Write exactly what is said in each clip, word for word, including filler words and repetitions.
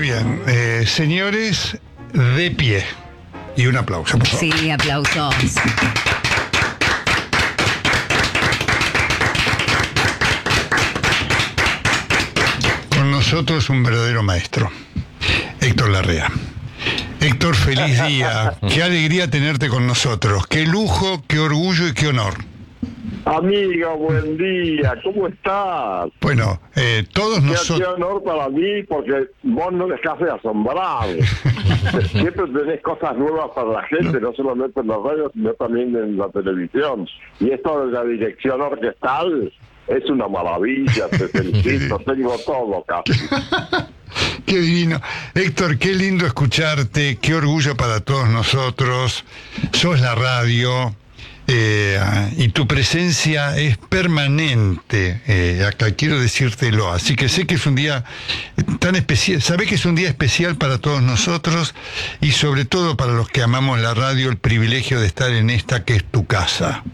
bien. Eh, señores, de pie. Y un aplauso, por favor. Sí, aplausos. Con nosotros un verdadero maestro, Héctor Larrea. Héctor, feliz día. Qué alegría tenerte con nosotros. Qué lujo, qué orgullo y qué honor. Amigo, buen día. ¿Cómo estás? Bueno, eh, todos Qué, nosotros... qué honor para mí, porque vos no dejás de asombrar. Siempre tenés cosas nuevas para la gente, no solamente en la radio, sino también en la televisión. Y esto de la dirección orquestal es una maravilla, te felicito, tengo todo casi. Qué divino. Héctor, qué lindo escucharte, qué orgullo para todos nosotros. Sos la radio. Eh, y tu presencia es permanente eh, acá, quiero decírtelo, así que sé que es un día tan especial, sabés que es un día especial para todos nosotros y sobre todo para los que amamos la radio, el privilegio de estar en esta que es tu casa.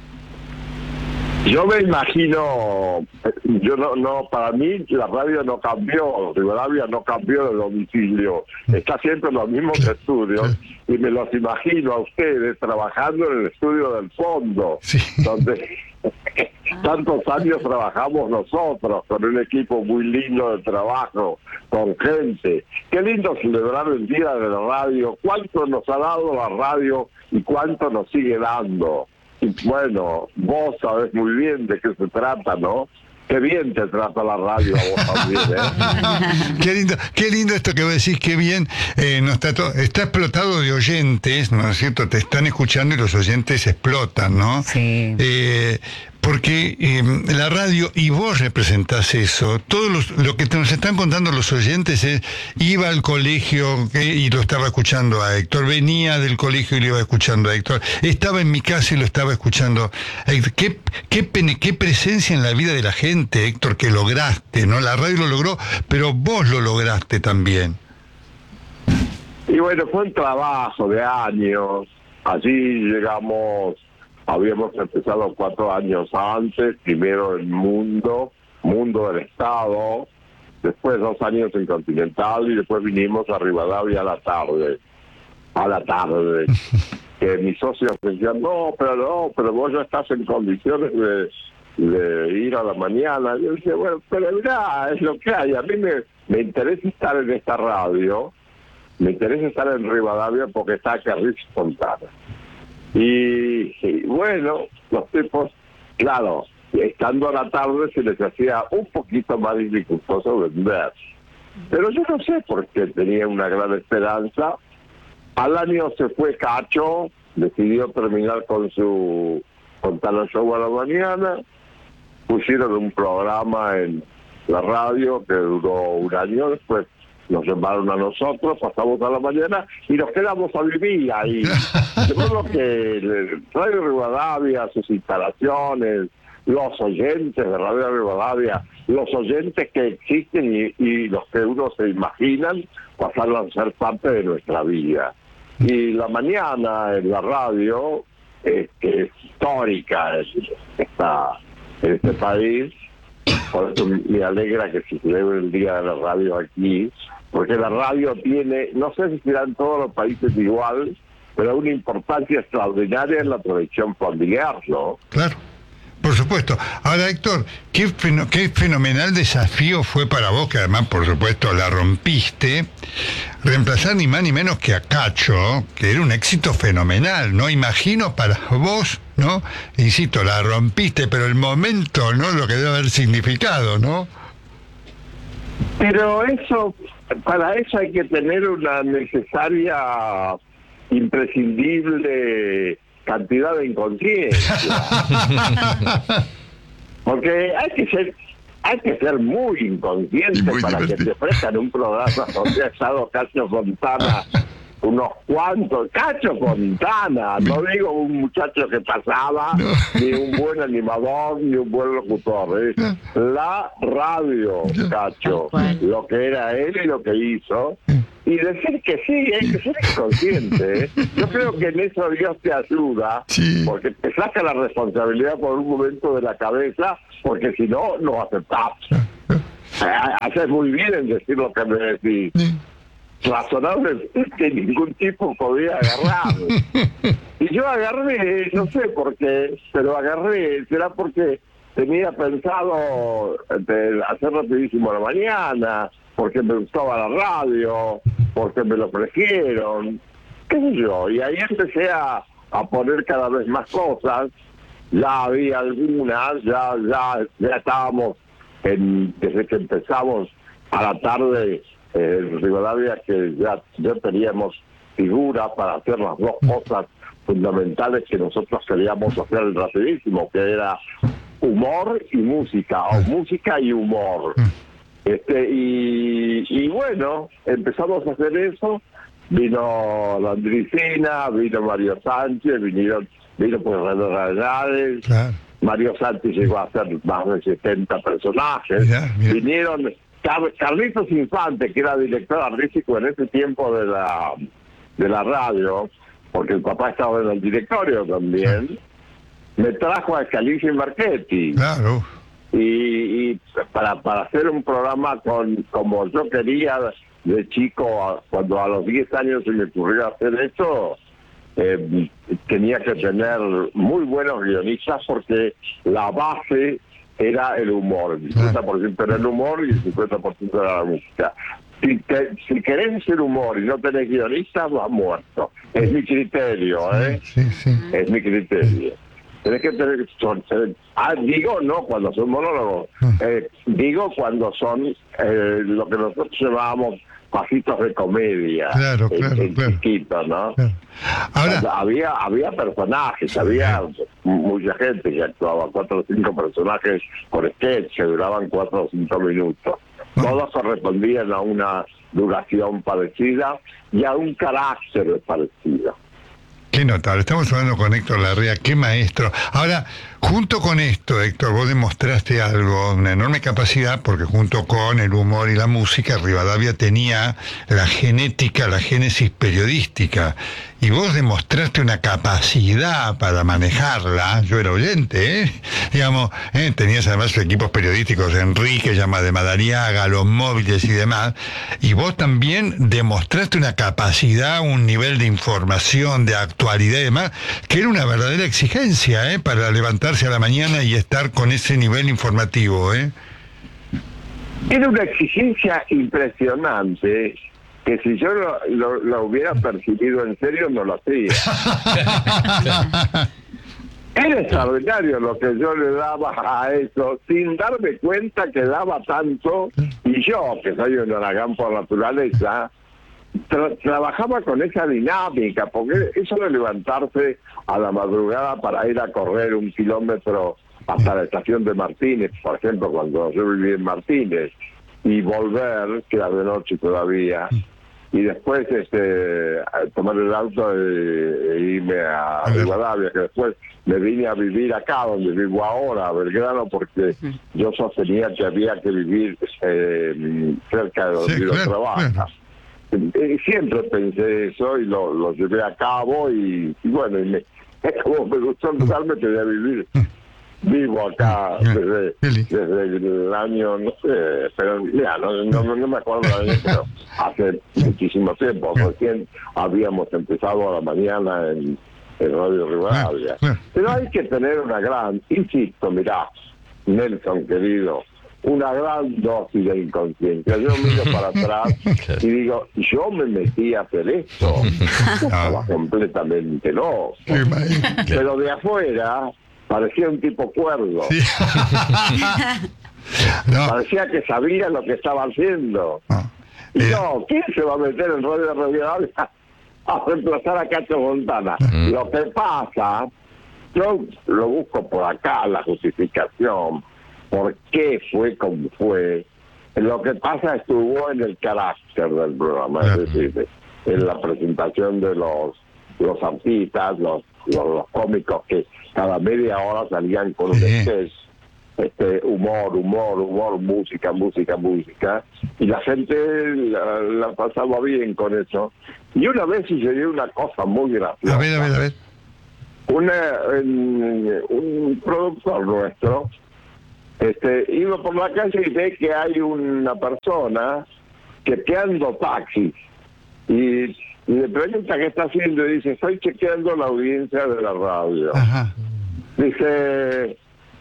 Yo me imagino, yo no, no, para mí la radio no cambió, Rivadavia no cambió de domicilio, está siempre en los mismos estudios, y me los imagino a ustedes trabajando en el estudio del fondo, sí, donde tantos años trabajamos nosotros, con un equipo muy lindo de trabajo, con gente. Qué lindo celebrar el Día de la Radio, cuánto nos ha dado la radio y cuánto nos sigue dando. Y bueno, vos sabés muy bien de qué se trata, ¿no? Qué bien te trata la radio a vos también, ¿eh? Qué lindo, qué lindo esto que vos decís, qué bien. Eh, no está, to- está explotado de oyentes, ¿no es cierto? Te están escuchando y los oyentes explotan, ¿no? Sí. Eh, porque eh, la radio, y vos representás eso, todo los, lo que te nos están contando los oyentes es, iba al colegio eh, y lo estaba escuchando a Héctor, venía del colegio y lo iba escuchando a Héctor, estaba en mi casa y lo estaba escuchando a Héctor. Qué, qué, pene, qué presencia en la vida de la gente, Héctor, que lograste, ¿no? La radio lo logró, pero vos lo lograste también. Y bueno, fue un trabajo de años, allí llegamos... Habíamos empezado cuatro años antes, primero en Mundo, Mundo del Estado, después dos años en Continental y después vinimos a Rivadavia a la tarde, a la tarde. Que mis socios decían, no, pero no, pero vos ya estás en condiciones de, de ir a la mañana. Yo decía, bueno, pero mirá, es lo que hay. A mí me, me interesa estar en esta radio, me interesa estar en Rivadavia porque está Carriz Fontana. Y, y bueno, los tipos, claro, estando a la tarde se les hacía un poquito más dificultoso vender. Pero yo no sé por qué tenía una gran esperanza. Al año se fue Cacho, decidió terminar con su Fontana Show a la mañana, pusieron un programa en la radio que duró un año, después nos llamaron a nosotros, pasamos a la mañana y nos quedamos a vivir ahí. De modo que Radio Rivadavia, sus instalaciones, los oyentes de Radio Rivadavia, los oyentes que existen y, y los que uno se imaginan, pasaron a ser parte de nuestra vida. Y la mañana en la radio, eh, que es histórica en, esta, en este país, por eso me alegra que se celebre el Día de la Radio aquí, porque la radio tiene, no sé si será en todos los países igual, pero una importancia extraordinaria en la tradición familiar, ¿no? Claro, por supuesto. Ahora, Héctor, qué, feno- qué fenomenal desafío fue para vos, que además, por supuesto, la rompiste, reemplazar ni más ni menos que a Cacho, que era un éxito fenomenal, ¿no? Imagino para vos, ¿no? Insisto, la rompiste, pero el momento, ¿no? Lo que debe haber significado, ¿no? Pero eso, para eso hay que tener una necesaria, imprescindible cantidad de inconsciencia. Porque hay que ser, hay que ser muy inconsciente Muy para divertido. que te ofrezcan un programa donde ha estado Cacho Fontana, unos cuantos, Cacho Fontana, no digo un muchacho que pasaba, No. ni un buen animador, ni un buen locutor, es la radio, Cacho, lo que era él y lo que hizo. Y decir que sí, hay que ser inconsciente, ¿eh? Yo creo que en eso Dios te ayuda, Sí. porque te saca la responsabilidad por un momento de la cabeza, porque si no, no aceptás. Haces muy bien en decir lo que me decís. Sí. Razonable que ningún tipo podía agarrar. Y yo agarré, no sé por qué, pero agarré, será porque tenía pensado de hacer rapidísimo a la mañana, porque me gustaba la radio, porque me lo ofrecieron, qué sé yo, y ahí empecé a, a poner cada vez más cosas. Ya había algunas, ya ya ya estábamos en, desde que empezamos a la tarde eh, en Rivadavia, que ya, ya teníamos figuras para hacer las dos cosas fundamentales que nosotros queríamos hacer rapidísimo, que era humor y música, o música y humor. Este y, y bueno, empezamos a hacer eso. Vino Landricina, vino Mario Sánchez, vinieron, vino pues René Reyes, Claro. Mario Sánchez llegó a hacer más de setenta personajes. Mirá, mirá. Vinieron Car- Carlitos Infante, que era director artístico en ese tiempo de la de la radio, porque el papá estaba en el directorio también. Me trajo a Scalisi Marchetti. Claro. Y, y para para hacer un programa con como yo quería de chico, a- cuando a los diez años se me ocurrió hacer esto, eh, tenía que tener muy buenos guionistas, porque la base era el humor, el cincuenta por ciento era el humor y el cincuenta por ciento era la música. Si, te, si querés hacer humor y no tenés guionistas, vas muerto. Es mi criterio, ¿eh? Sí, sí. Es mi criterio. Tenés que tener... Son, ah, digo no cuando son monólogos. Eh, digo cuando son eh, lo que nosotros llamábamos pasitos de comedia. Claro, en- claro, en claro. chiquito, ¿no? Claro. Ahora, O sea, había había personajes, había mucha gente que actuaba, cuatro o cinco personajes por sketch que duraban cuatro o cinco minutos. Todos correspondían a una duración parecida y a un carácter parecido. qué notable. Estamos hablando con Héctor Larrea, qué maestro. Ahora, junto con esto, Héctor, vos demostraste algo, una enorme capacidad, porque junto con el humor y la música, Rivadavia tenía la genética, la génesis periodística. Y vos demostraste una capacidad para manejarla. Yo era oyente, ¿eh? Digamos, ¿eh? Tenías además equipos periodísticos, Enrique, Llama de Madariaga, los móviles y demás. Y vos también demostraste una capacidad, un nivel de información, de actualidad y demás, que era una verdadera exigencia, ¿eh? Para levantarse a la mañana y estar con ese nivel informativo, ¿eh? Era una exigencia impresionante, que si yo lo, lo, lo hubiera percibido en serio, no lo hacía. Era extraordinario lo que yo le daba a eso, sin darme cuenta que daba tanto, y yo, que soy un huracán por naturaleza, tra- trabajaba con esa dinámica, porque eso de levantarse a la madrugada para ir a correr un kilómetro hasta la estación de Martínez, por ejemplo, cuando yo vivía en Martínez, y volver, que era de noche todavía, y después este tomar el auto e, e irme a Rivadavia, que después me vine a vivir acá donde vivo ahora, a Belgrano, porque yo sostenía que había que vivir eh, cerca de donde Sí, uno claro, trabaja. claro. Y siempre pensé eso y lo, lo llevé a cabo, y, y bueno, y me, como me gustó el lugar, me quedé a vivir. Vivo acá desde, desde el año, no sé, pero mira, no, no, no me acuerdo del año, pero hace muchísimo tiempo. Recién habíamos empezado a la mañana en, en Radio Rivadavia. Pero hay que tener una gran, insisto, mirá, Nelson querido, una gran dosis de inconsciencia. Yo miro para atrás y digo, yo me metí a hacer esto. Yo estaba completamente loco. Pero de afuera parecía un tipo cuerdo. Sí. No. Parecía que sabía lo que estaba haciendo. No. Y Eh, no, ¿quién se va a meter en Radio Rivadavia a reemplazar a Cacho Fontana? Mm. Lo que pasa, yo lo busco por acá, la justificación, por qué fue como fue. Lo que pasa estuvo en el carácter del programa, es decir, en la presentación de los los artistas, los, los, los cómicos que cada media hora salían con un Sí. sketch, este humor, humor, humor, música, música, música, y la gente la, la pasaba bien con eso. Y una vez sucedió una cosa muy graciosa. a ver, a ver, a ver. Una, en- un productor nuestro Este, iba por la calle y ve que hay una persona chequeando taxis y, y le pregunta qué está haciendo y dice, estoy chequeando la audiencia de la radio. Ajá. Dice,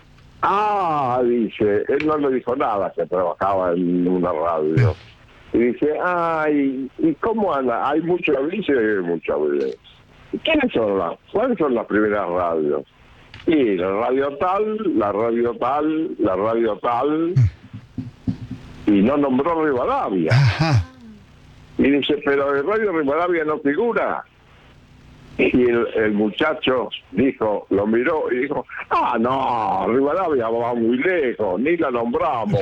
ah, dice, él no le dijo nada que trabajaba en una radio. Y dice, ah, ¿y, y cómo anda? ¿Hay mucha audiencia? Hay mucha audiencia. ¿Quiénes son las? ¿Cuáles son las primeras radios? Y la radio tal, la radio tal, la radio tal, y no nombró Rivadavia. Ajá. Y dice, pero el radio Rivadavia no figura. Y el, el muchacho dijo, lo miró y dijo, ah, no, Rivadavia va muy lejos, ni la nombramos.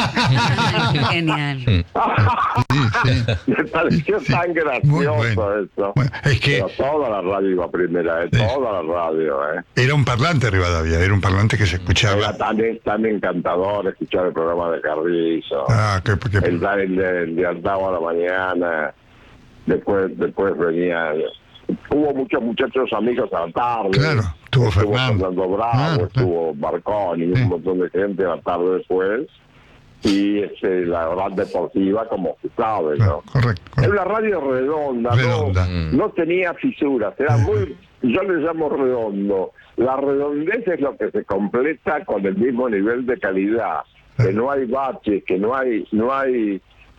Genial. Sí, sí. Me pareció Sí, tan muy gracioso bueno. eso. Bueno, es que Pero toda la radio iba primera, eh, Sí. toda la radio, ¿eh? era un parlante Rivadavia, era un parlante que se Era escuchaba. tan, tan encantador escuchar el programa de Carrizo. Ah, que, que- El, el, de- el de Andaba a la mañana, después después venía, hubo muchos muchachos amigos a la tarde. Claro, estuvo estuvo Fernando. Bravo, Claro, estuvo Marconi, Sí. un montón de gente a la tarde después, y este, la gran deportiva, como se sabe, claro, ¿no? correcto, Era correcto. una radio redonda, Redonda. No, no tenía fisuras, era muy, yo le llamo redondo. La redondez es lo que se completa con el mismo nivel de calidad, que no hay baches, que no hay, no hay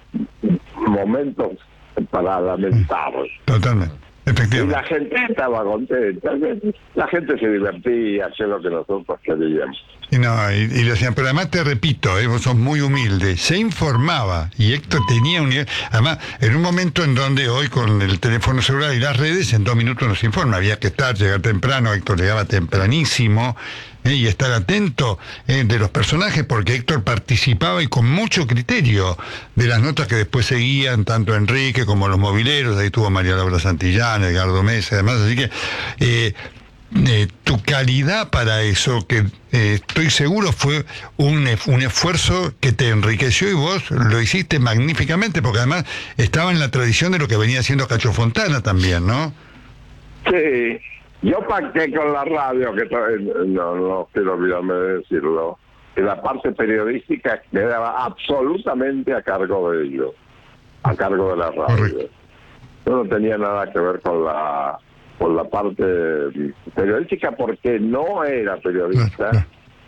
momentos para lamentar. Totalmente, Y efectivamente. la gente estaba contenta, la gente se divertía, hacía lo que nosotros queríamos. Y no, y, y le decían, pero además te repito, eh, vos sos muy humilde, se informaba, y Héctor tenía un nivel, además, en un momento en donde hoy con el teléfono celular y las redes, en dos minutos nos informa, había que estar, llegar temprano, Héctor llegaba tempranísimo, eh, y estar atento eh, de los personajes, porque Héctor participaba y con mucho criterio de las notas que después seguían, tanto Enrique como los mobileros, ahí tuvo María Laura Santillán, Edgardo Mesa, además, así que... Eh, Eh, tu calidad para eso, que eh, estoy seguro fue un, un esfuerzo que te enriqueció y vos lo hiciste magníficamente, porque además estaba en la tradición de lo que venía haciendo Cacho Fontana también, ¿no? Sí, yo pacté con la radio, que to- no, no quiero olvidarme de decirlo, que la parte periodística quedaba absolutamente a cargo de ellos, a cargo de la radio. Correcto. Yo no tenía nada que ver con la con la parte periodística porque no era periodista Claro,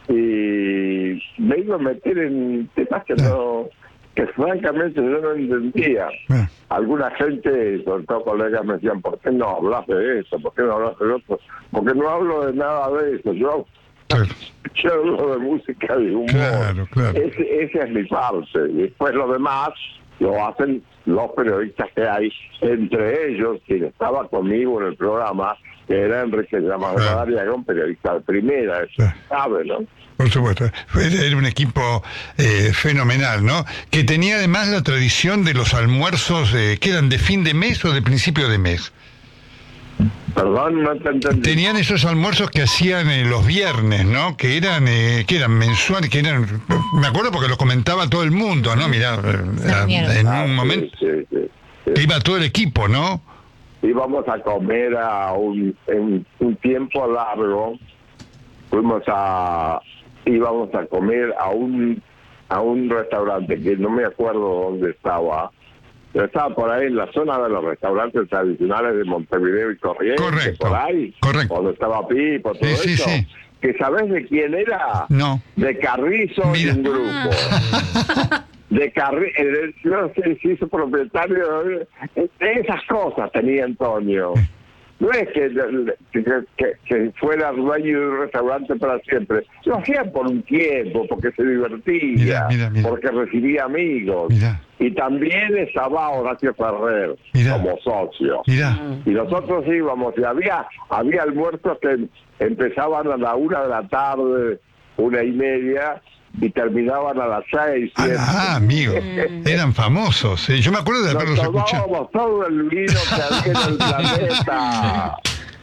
y me iba a meter en temas que no, que francamente yo no entendía. Bueno, Alguna gente, sobre todo colegas, me decían, ¿por qué no hablas de eso? ¿Por qué no hablas de otro? Porque no hablo de nada de eso. Yo, claro, yo hablo de música y humor. Claro, claro. Ese, esa es mi parte. Y después lo demás lo hacen los periodistas que hay, entre ellos, quien estaba conmigo en el programa, que era Enrique Llamadora, que era un periodista de primera, eso Claro. sabe, ¿no? por supuesto. Era era un equipo eh, fenomenal, ¿no? Que tenía además la tradición de los almuerzos, eh, que eran de fin de mes o de principio de mes. Perdón, no te entendí. Tenían esos almuerzos que hacían eh, los viernes, ¿no? Que eran eh, que eran mensuales, que eran... Me acuerdo porque lo comentaba todo el mundo, ¿no? Mirá, eh, mierda. en Ah, un sí, momento sí, sí, sí. que iba todo el equipo, ¿no? Íbamos a comer a un, en un tiempo largo, fuimos a, íbamos a comer a un, a un restaurante que no me acuerdo dónde estaba, pero estaba por ahí en la zona de los restaurantes tradicionales de Montevideo y Corrientes, Correcto, por ahí, correcto. donde estaba Pipo, todo Sí, sí, eso. sí. ¿Que sabés de quién era? No. De Carrizo y Mira. un grupo. De Carrizo, no sé si hizo propietario, de esas cosas tenía Antonio. No es que, que, que, que fuera dueño de un restaurante para siempre. Lo hacía por un tiempo, porque se divertía, Mira, mira, mira. porque recibía amigos. Mira. Y también estaba Horacio Ferrer Mira. como socio. Mirá, Y nosotros íbamos, y había, había almuerzos que empezaban a la una de la tarde, una y media, y terminaban a las seis, siete. ah, amigo, eran famosos. eh. Yo me acuerdo de haberlos Nos escuchado. tomábamos todo el vino que había en el planeta.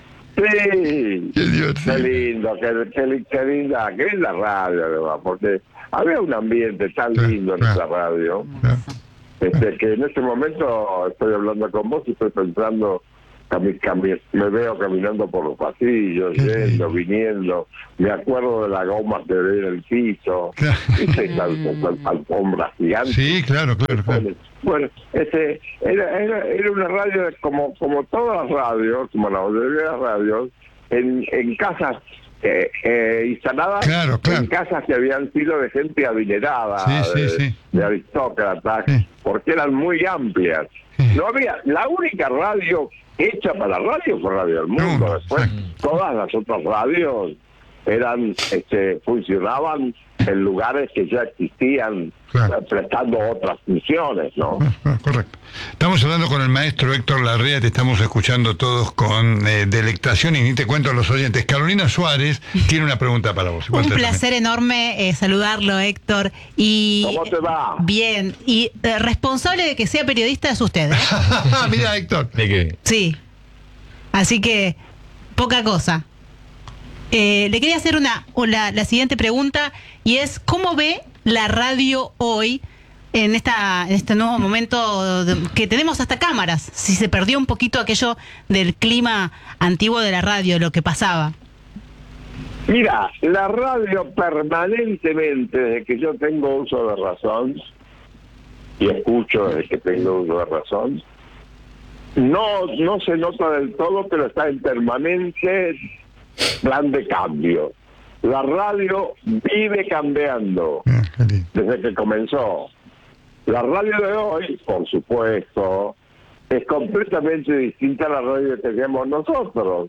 Sí. Qué divertido. Qué lindo, qué, qué, qué linda, qué linda radio, además, porque había un ambiente tan Claro, lindo en claro. esa radio, Claro. este, que en este momento estoy hablando con vos y estoy pensando cami, cami, me veo caminando por los pasillos, Qué yendo, lindo. viniendo, me acuerdo de la goma que ve en el piso, Claro. ¿viste? Esa alf- alfombra gigante. Sí, claro, claro, claro. Bueno, bueno, este, era, era, era una radio como, como todas las radios, como la mayoría de las radios, en, en casas eh, eh, instaladas Claro, claro. en casas que habían sido de gente adinerada, Sí, sí, de, sí. de aristócratas, Sí. porque eran muy amplias. Sí. No había, la única radio hecha para la radio fue Radio del Mundo. No, Después, exacto. todas las otras radios eran, este, funcionaban en lugares que ya existían, Claro. eh, prestando otras funciones, ¿no? Ah, ah, correcto. Estamos hablando con el maestro Héctor Larrea, te estamos escuchando todos con eh, delectación y ni te cuento a los oyentes. Carolina Suárez tiene una pregunta para vos. Igual Un te- placer enorme eh, saludarlo, Héctor. Y ¿Cómo te va? bien, y eh, responsable de que sea periodista es usted, ¿eh? Mira, Héctor. ¿De qué? Sí. Así que, poca cosa. Eh, le quería hacer una la, la siguiente pregunta, y es, ¿cómo ve la radio hoy en esta en este nuevo momento de- que tenemos hasta cámaras? Si se perdió un poquito aquello del clima antiguo de la radio, lo que pasaba. Mira, la radio permanentemente, desde que yo tengo uso de razón, y escucho desde que tengo uso de razón, no, no se nota del todo, pero está en permanente plan de cambio. La radio vive cambiando Ah, qué lindo. desde que comenzó. La radio de hoy, por supuesto, es completamente distinta a la radio que teníamos nosotros.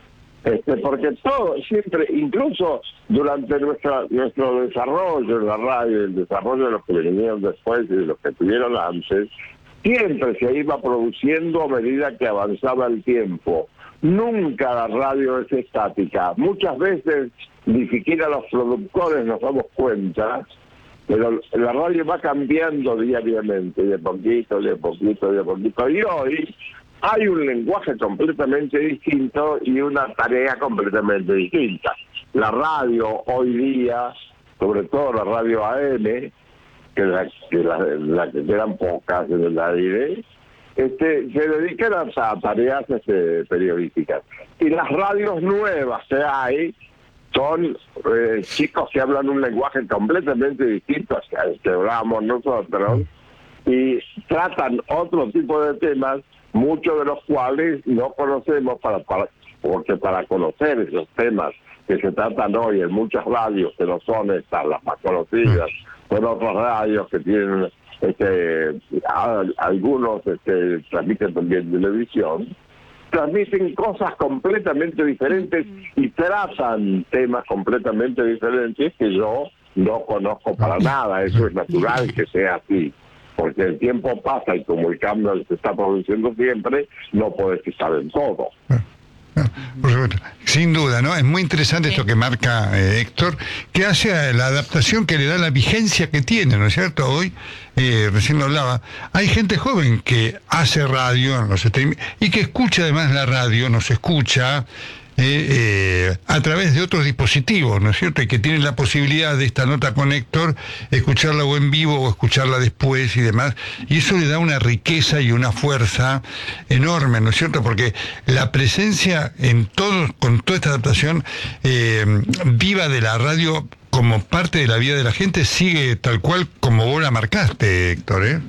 Este, porque todo, siempre, incluso durante nuestra, nuestro desarrollo en la radio, el desarrollo de los que vinieron después y de los que tuvieron antes, siempre se iba produciendo a medida que avanzaba el tiempo. Nunca la radio es estática. Muchas veces ni siquiera los productores nos damos cuenta, pero la radio va cambiando diariamente, de poquito, de poquito, de poquito. Y hoy hay un lenguaje completamente distinto y una tarea completamente distinta. La radio hoy día, sobre todo la radio A M, que la que, la, la que quedan pocas en el aire, este, se dedican a, a tareas este, periodísticas. Y las radios nuevas que hay son eh, chicos que hablan un lenguaje completamente distinto al que hablamos nosotros y tratan otro tipo de temas, muchos de los cuales no conocemos, para, para porque para conocer esos temas que se tratan hoy en muchas radios que no son estas las más conocidas, son otras radios que tienen este a, algunos este, transmiten también televisión, transmiten cosas completamente diferentes y tratan temas completamente diferentes que yo no conozco para nada. Eso es natural que sea así, porque el tiempo pasa y como el cambio se está produciendo siempre, no podés estar en todo. Ah, por supuesto. Sin duda, ¿no? Es muy interesante esto que marca eh, Héctor, que hace a la adaptación que le da la vigencia que tiene, ¿no es cierto? Hoy, eh, recién lo hablaba, hay gente joven que hace radio en los streaming y que escucha además la radio, nos escucha eh, eh, a través de otros dispositivos, ¿no es cierto? Y que tienen la posibilidad de esta nota con Héctor, escucharla o en vivo o escucharla después y demás, y eso le da una riqueza y una fuerza enorme, ¿no es cierto? Porque la presencia en todo, con toda esta adaptación eh, viva de la radio como parte de la vida de la gente, sigue tal cual como vos la marcaste, Héctor, ¿eh?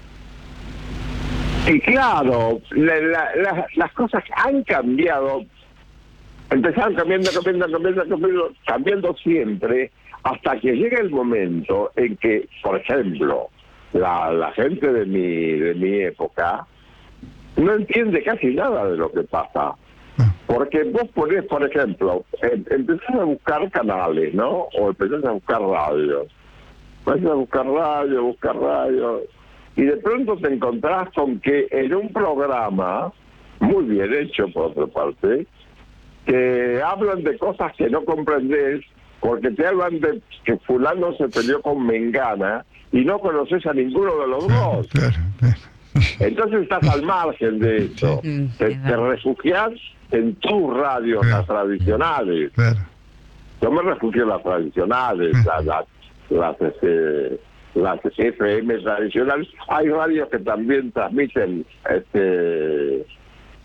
Y claro, la, la, la, las cosas han cambiado, empezaron cambiando, cambiando, cambiando, cambiando, cambiando siempre, hasta que llega el momento en que, por ejemplo, la, la gente de mi, de mi época no entiende casi nada de lo que pasa. Porque vos ponés, por ejemplo, em, empezás a buscar canales, ¿no? O empezás a buscar radios. Vas a buscar radio, buscar radio, y de pronto te encontrás con que en un programa, muy bien hecho por otra parte, que hablan de cosas que no comprendés, porque te hablan de que fulano se peleó con Mengana, y no conoces a ninguno de los dos. Claro, claro. Entonces estás al margen de eso. Sí, Te, es te verdad. refugias en tus radios, Claro. las tradicionales. Claro. Yo me refugio en las tradicionales, las, las, las, este, las F M tradicionales. Hay radios que también transmiten este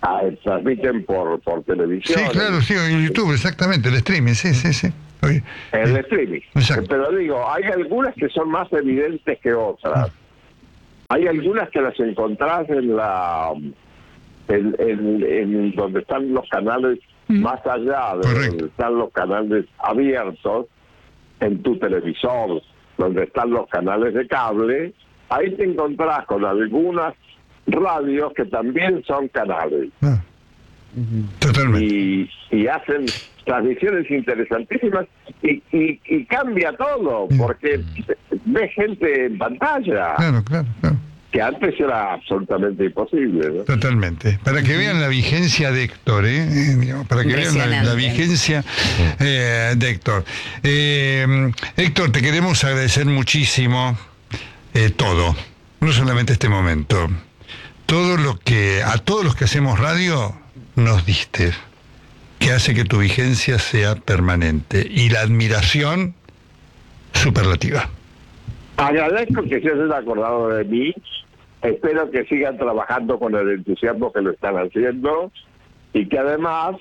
ah, transmiten por, por televisión. Sí, claro, sí, en YouTube, exactamente, el streaming, sí, sí, sí. Oye, El streaming. Exacto. Pero digo, hay algunas que son más evidentes que otras. Hay algunas que las encontrás en la en, en, en donde están los canales, más allá de Correcto. donde están los canales abiertos, en tu televisor, donde están los canales de cable, ahí te encontrás con algunas radios que también son canales. Ah, totalmente. Y, y hacen transmisiones interesantísimas y, y, y cambia todo, porque ves gente en pantalla, Claro, claro, claro. que antes era absolutamente imposible, ¿no? Totalmente. Para que vean la vigencia de Héctor, ¿eh? Eh, digamos, para que vean la, la Impresionante. vigencia eh, de Héctor. Eh, Héctor, te queremos agradecer muchísimo eh, todo, no solamente este momento, todo lo que, a todos los que hacemos radio, nos diste, que hace que tu vigencia sea permanente y la admiración superlativa. Agradezco que se hayan acordado de mí, espero que sigan trabajando con el entusiasmo que lo están haciendo y que además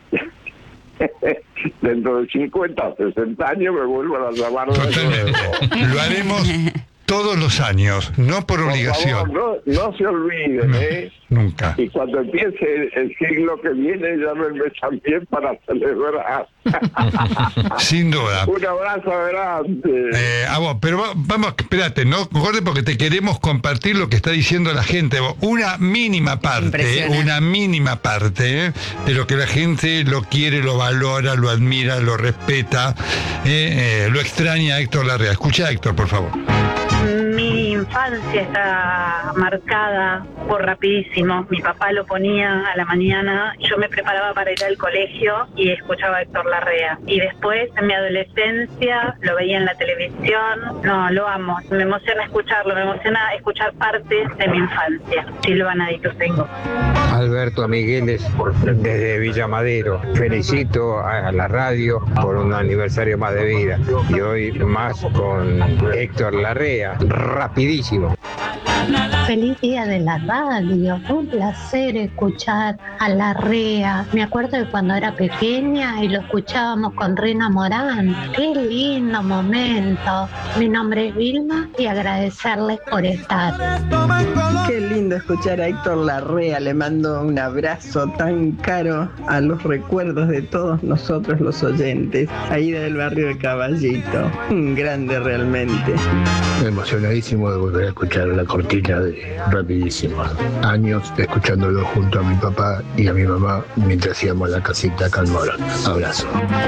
dentro de cincuenta o sesenta años me vuelvan a llamar de Totalmente. nuevo. Lo haremos todos los años, no por Por obligación. favor, no, no se olviden, No, ¿eh? nunca. Y cuando empiece el siglo que viene, llámenme también para celebrar. Sin duda. Un abrazo grande. Eh, a vos, pero va- vamos, espérate, no corte porque te queremos compartir lo que está diciendo la gente. Vos, una mínima parte, eh, Impresionante. una mínima parte eh, de lo que la gente lo quiere, lo valora, lo admira, lo respeta, eh, eh, lo extraña a Héctor Larrea. Escucha a Héctor, por favor. Mi infancia está marcada por Rapidísimo. Mi papá lo ponía a la mañana, yo me preparaba para ir al colegio y escuchaba a Héctor Larrea. Y después, en mi adolescencia, lo veía en la televisión. No, lo amo. Me emociona escucharlo, me emociona escuchar parte de mi infancia. Silvana Ituzaingó. Alberto Migueles desde Villa Madero. Felicito a la radio por un aniversario más de vida y hoy más con Héctor Larrea. Rapidísimo. Feliz día de la radio, un placer escuchar a Larrea. Me acuerdo de cuando era pequeña y lo escuchábamos con Rena Morán. Qué lindo momento. Mi nombre es Vilma y agradecerles por estar. Qué lindo escuchar a Héctor Larrea. Le mando un abrazo tan caro a los recuerdos de todos nosotros los oyentes. Ahí del barrio de Caballito. Un grande realmente. Emocionadísimo de volver a escuchar la cortina de Rapidísimo. Años escuchándolo junto a mi papá y a mi mamá mientras íbamos a la casita acá en Morón. Abrazo.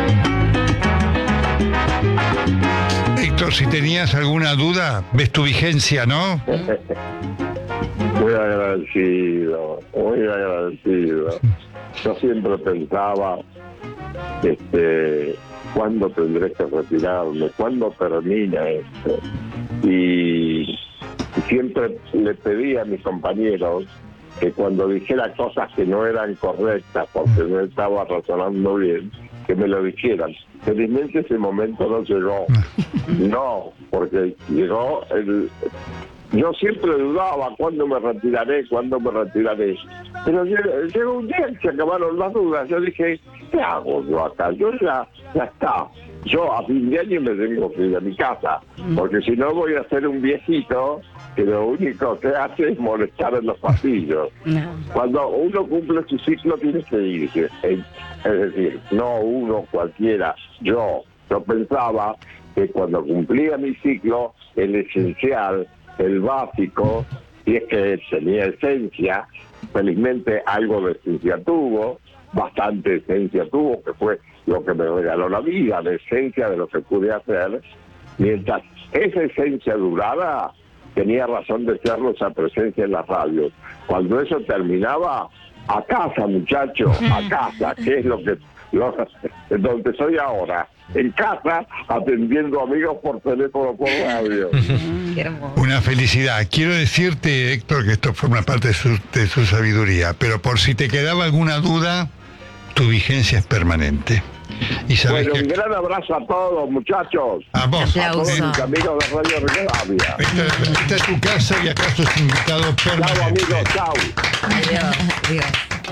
Héctor, si tenías alguna duda, ves tu vigencia, ¿no? Muy agradecido, muy agradecido. Yo siempre pensaba, este, ¿cuándo tendré que retirarme? ¿Cuándo termina esto? Y siempre le pedí a mis compañeros que cuando dijera cosas que no eran correctas, porque no estaba razonando bien, que me lo dijeran. Felizmente ese momento no llegó. No, porque llegó el... Yo siempre dudaba cuándo me retiraré, cuándo me retiraré. Pero llegó, llegó un día que se acabaron las dudas. Yo dije, ¿qué hago yo acá? Yo ya, ya está. Yo a fin de año me tengo que ir a mi casa, porque si no voy a ser un viejito que lo único que hace es molestar en los pasillos. No. Cuando uno cumple su ciclo tiene que irse. Es decir, no uno cualquiera, yo. Yo pensaba que cuando cumplía mi ciclo, el esencial, el básico, y es que tenía esencia, felizmente algo de esencia tuvo, bastante esencia tuvo, que fue lo que me regaló la vida, la esencia de lo que pude hacer. Mientras esa esencia durara, tenía razón de serlo esa presencia en las radios. Cuando eso terminaba, a casa, muchacho, a casa, que es lo que lo, donde soy ahora, en casa, atendiendo amigos por teléfono, por radio. Qué hermoso. Una felicidad. Quiero decirte, Héctor, que esto forma parte de su, de su sabiduría, pero por si te quedaba alguna duda, tu vigencia es permanente. Y sabes Bueno, que... un gran abrazo a todos, muchachos. A vos. A todos Aplauso. mis amigos de Radio Rivadavia. Esta, esta es tu casa y acá sos invitado Chao, permanente. amigos, chao. Adiós. Adiós.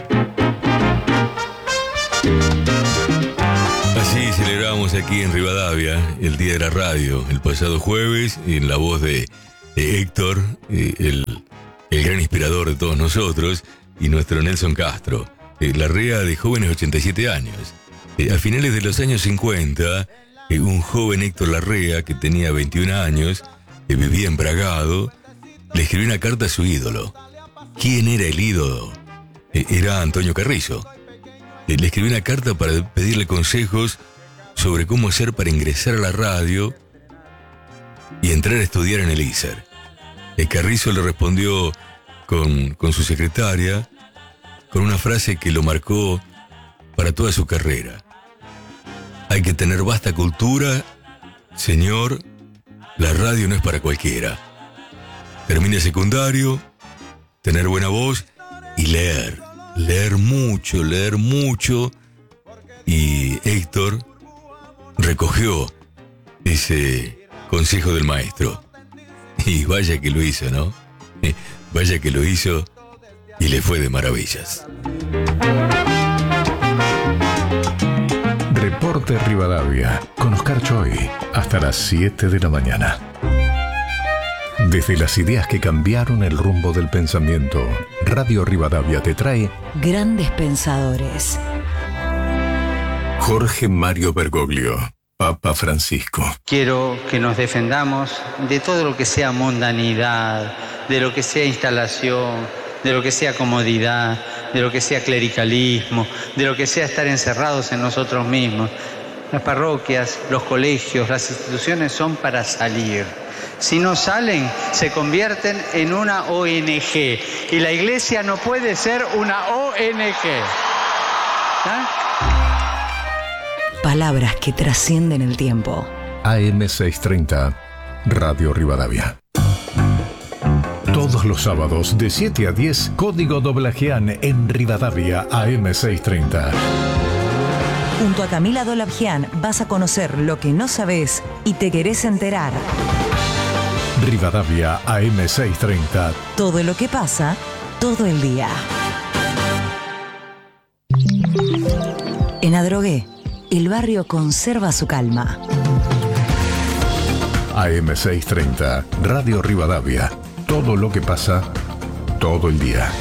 Así celebramos aquí en Rivadavia el Día de la Radio, el pasado jueves, en la voz de, de Héctor, eh, el, el gran inspirador de todos nosotros, y nuestro Nelson Castro. Eh, Larrea de jóvenes ochenta y siete años. Eh, a finales de los años cincuenta, eh, un joven Héctor Larrea, que tenía veintiún años, que vivía en Bragado, le escribió una carta a su ídolo. ¿Quién era el ídolo? Eh, era Antonio Carrizo. Eh, le escribió una carta para pedirle consejos sobre cómo hacer para ingresar a la radio y entrar a estudiar en el I S E R. Eh, Carrizo le respondió con, con su secretaria, con una frase que lo marcó para toda su carrera. Hay que tener vasta cultura, señor, la radio no es para cualquiera. Termine el secundario, tener buena voz y leer, leer mucho, leer mucho. Y Héctor recogió ese consejo del maestro. Y vaya que lo hizo, ¿no? Vaya que lo hizo y le fue de maravillas. Reporte Rivadavia con Oscar Choi hasta las siete de la mañana. Desde las ideas que cambiaron el rumbo del pensamiento, Radio Rivadavia te trae Grandes Pensadores. Jorge Mario Bergoglio, Papa Francisco. Quiero que nos defendamos de todo lo que sea mundanidad, de lo que sea instalación, de lo que sea comodidad, de lo que sea clericalismo, de lo que sea estar encerrados en nosotros mismos. Las parroquias, los colegios, las instituciones son para salir. Si no salen, se convierten en una O N G. Y la iglesia no puede ser una O N G. ¿Ah? Palabras que trascienden el tiempo. A M seiscientos treinta, Radio Rivadavia. Todos los sábados de siete a diez, Código Doblajean en Rivadavia, A M seiscientos treinta. Junto a Camila Dolabjian vas a conocer lo que no sabes y te querés enterar. Rivadavia, A M seiscientos treinta. Todo lo que pasa, todo el día. En Adrogué, el barrio conserva su calma. A M seiscientos treinta, Radio Rivadavia. Todo lo que pasa, todo el día.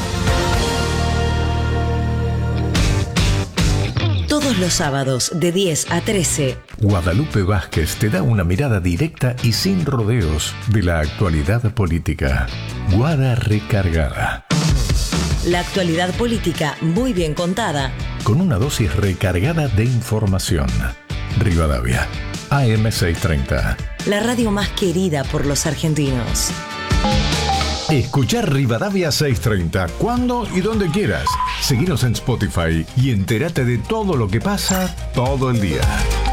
Todos los sábados de diez a trece. Guadalupe Vázquez te da una mirada directa y sin rodeos de la actualidad política. Guada Recargada. La actualidad política muy bien contada. Con una dosis recargada de información. Rivadavia, A M seiscientos treinta. La radio más querida por los argentinos. Escuchar Rivadavia seiscientos treinta cuando y donde quieras. Seguinos en Spotify y entérate de todo lo que pasa todo el día.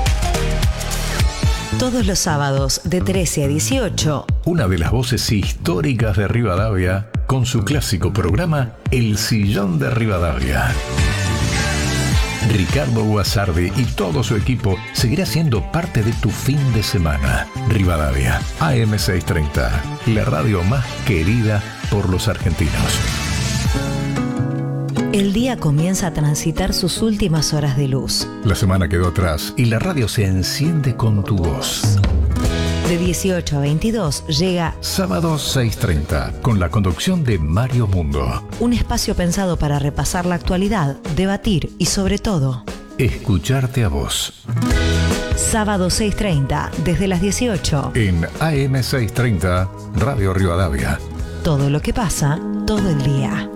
Todos los sábados de trece a dieciocho. Una de las voces históricas de Rivadavia con su clásico programa El Sillón de Rivadavia. Ricardo Guasardi y todo su equipo seguirá siendo parte de tu fin de semana. Rivadavia, A M seiscientos treinta, la radio más querida por los argentinos. El día comienza a transitar sus últimas horas de luz. La semana quedó atrás y la radio se enciende con tu voz. De dieciocho a veintidós llega Sábado seiscientos treinta, con la conducción de Mario Mundo. Un espacio pensado para repasar la actualidad, debatir y sobre todo escucharte a vos. Sábado seiscientos treinta, desde las dieciocho. En A M seiscientos treinta, Radio Rivadavia. Todo lo que pasa, todo el día.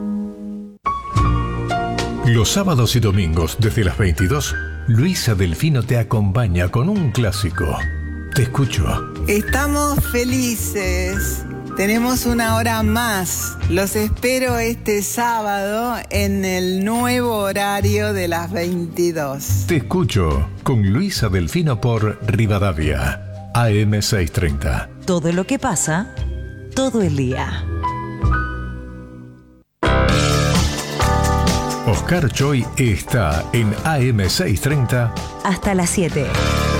Los sábados y domingos, desde las veintidós, Luisa Delfino te acompaña con un clásico. Te escucho. Estamos felices. Tenemos una hora más. Los espero este sábado en el nuevo horario de las veintidós. Te escucho con Luisa Delfino por Rivadavia, A M seiscientos treinta. Todo lo que pasa, todo el día. Oscar Choi está en A M seiscientos treinta hasta las siete.